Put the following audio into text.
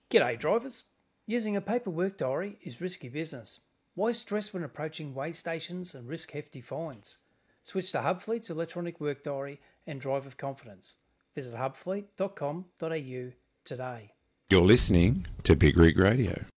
G'day drivers. Using a paper work diary is risky business. Why stress when approaching weigh stations and risk hefty fines? Switch to Hubfleet's electronic work diary and drive with confidence. Visit hubfleet.com.au today. You're listening to Big Rig Radio.